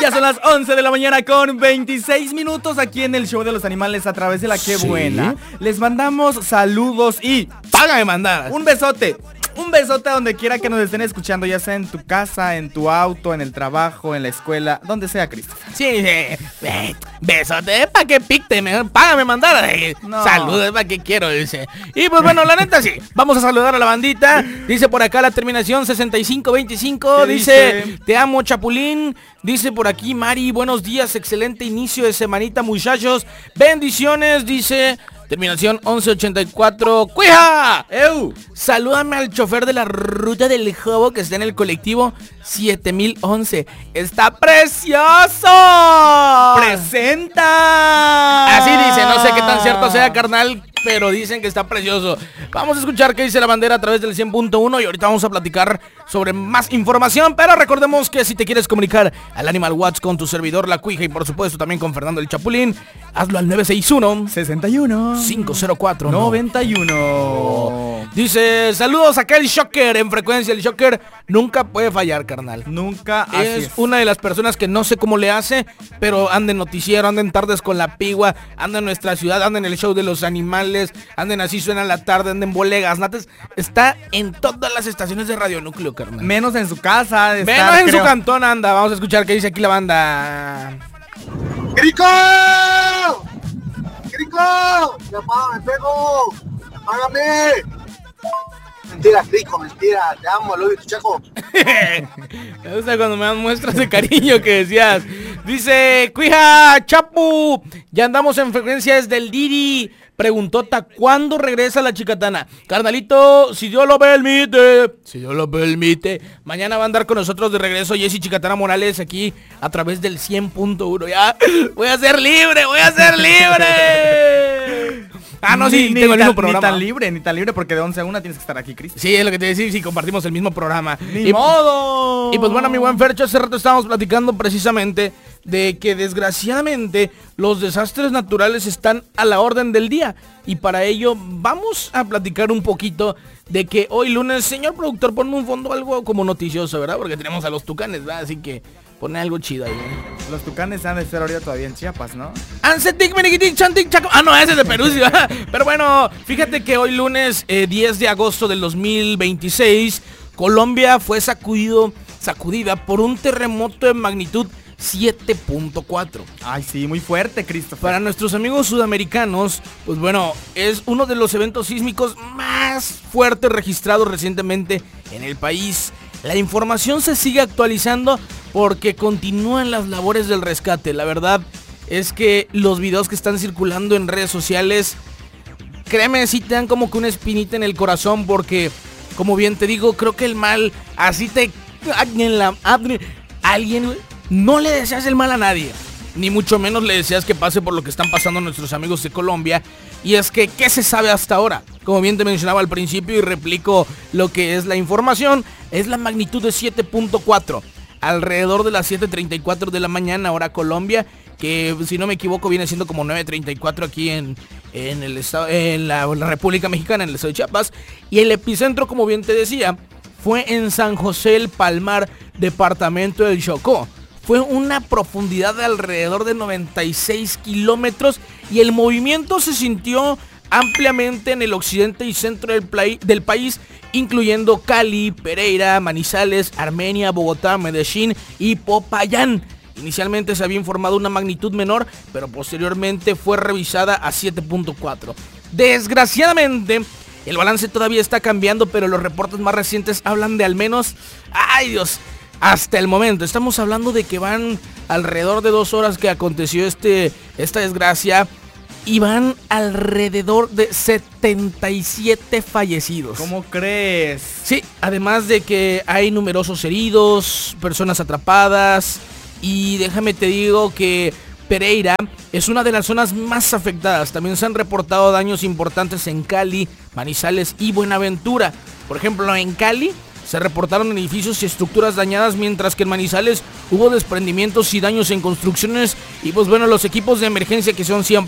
Ya son las 11 de la mañana con 26 minutos aquí en el Show de los Animales a través de la Qué Buena. Les mandamos saludos y págame mandar un besote. Un besote a donde quiera que nos estén escuchando, ya sea en tu casa, en tu auto, en el trabajo, en la escuela, donde sea, Christopher. Sí, besote, ¿para qué picte? Págame mandar. No. Saludos, ¿para qué quiero? Dice. Y pues bueno, la neta sí. Vamos a saludar a la bandita. Dice por acá la terminación 6525. Dice, te amo, Chapulín. Dice por aquí Mari, buenos días, excelente inicio de semanita, muchachos. Bendiciones, dice... Terminación 1184. ¡Cuija! ¡Eu! Salúdame al chofer de la ruta del Jobo que está en el colectivo 7011. ¡Está precioso! ¡Presenta! Así dice, no sé qué tan cierto sea, carnal, pero dicen que está precioso. Vamos a escuchar qué dice la bandera a través del 100.1 y ahorita vamos a platicar sobre más información, pero recordemos que si te quieres comunicar al Animal Watch con tu servidor La Cuija y por supuesto también con Fernando el Chapulín, hazlo al 961 61 504 91. Dice, saludos acá el Shocker en frecuencia. El Shocker nunca puede fallar, carnal. Nunca. Es una de las personas que no sé cómo le hace, pero anda en noticiero, anda en tardes con la pigua, anda en nuestra ciudad, anda en el show de los animales, anda en Así Suena la Tarde, anda en Bolegas Nates, está en todas las estaciones de Radio Núcleo, carnal. Menos en su casa. Menos en su cantón anda. Vamos a escuchar qué dice aquí la banda. ¡Crico! ¡Crico! ¡Papá, me pego! ¡Págame! Mentira, Crico, mentira. Te amo, lo tu chaco. Me gusta cuando me dan muestras de cariño que decías. Dice, Cuija, Chapu, ya andamos en frecuencias del Didi. Preguntota, ¿cuándo regresa la Chicatana? Carnalito, si Dios lo permite. Si Dios lo permite. Mañana va a andar con nosotros de regreso Jessy Chicatana Morales aquí a través del 100.1. Ya, voy a ser libre, voy a ser libre. Ah, no, sí, tengo el mismo programa. Ni tan libre, porque de 11 a 1 tienes que estar aquí, Cristo. Sí, es lo que te decía, sí, compartimos el mismo programa. ¡Ni modo! Y pues bueno, mi buen Fercho, hace rato estábamos platicando precisamente de que desgraciadamente los desastres naturales están a la orden del día. Y para ello vamos a platicar un poquito de que hoy lunes, señor productor, ponme un fondo algo como noticioso, ¿verdad? Porque tenemos a los tucanes, ¿verdad? Así que pone algo chido ahí, ¿eh? Los tucanes han de estar ahorita todavía en Chiapas, ¿no? Ah, no, ese es de Perú, ¿sí? Pero bueno, fíjate que hoy lunes 10 de agosto del 2026, Colombia fue sacudida por un terremoto de magnitud 7.4. Ay, sí, muy fuerte, Christopher. Para nuestros amigos sudamericanos, pues bueno, es uno de los eventos sísmicos más fuertes registrados recientemente en el país. La información se sigue actualizando porque continúan las labores del rescate. La verdad es que los videos que están circulando en redes sociales, créeme, sí te dan como que una espinita en el corazón porque, como bien te digo, creo que el mal así te... Alguien... No le deseas el mal a nadie, ni mucho menos le deseas que pase por lo que están pasando nuestros amigos de Colombia. Y es que, ¿qué se sabe hasta ahora? Como bien te mencionaba al principio y replico lo que es la información, es la magnitud de 7.4, alrededor de las 7:34 de la mañana, hora Colombia, que si no me equivoco viene siendo como 9:34 aquí en el estado, en la República Mexicana, en el estado de Chiapas. Y el epicentro, como bien te decía, fue en San José el Palmar, departamento del Chocó. Fue una profundidad de alrededor de 96 kilómetros y el movimiento se sintió ampliamente en el occidente y centro del país, incluyendo Cali, Pereira, Manizales, Armenia, Bogotá, Medellín y Popayán. Inicialmente se había informado una magnitud menor, pero posteriormente fue revisada a 7.4. Desgraciadamente, el balance todavía está cambiando, pero los reportes más recientes hablan de al menos... ¡Ay, Dios! Hasta el momento, estamos hablando de que van alrededor de 2 horas que aconteció esta desgracia y van alrededor de 77 fallecidos. ¿Cómo crees? Sí, además de que hay numerosos heridos, personas atrapadas y déjame te digo que Pereira es una de las zonas más afectadas. También se han reportado daños importantes en Cali, Manizales y Buenaventura. Por ejemplo, en Cali se reportaron edificios y estructuras dañadas, mientras que en Manizales hubo desprendimientos y daños en construcciones. Y pues bueno, los equipos de emergencia, que son siempre